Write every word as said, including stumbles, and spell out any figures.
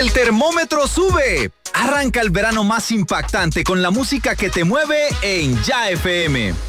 El termómetro sube. Arranca el verano más impactante con la música que te mueve en Ya F M.